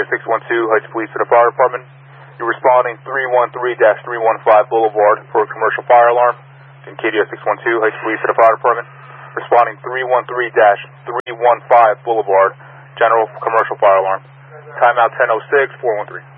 KDO 612, Heights Police to the Fire Department. You're responding 313-315 Boulevard for a commercial fire alarm. In KDO 612, Heights Police to the Fire Department. Responding 313-315 Boulevard, general commercial fire alarm. Timeout 10:06, 413.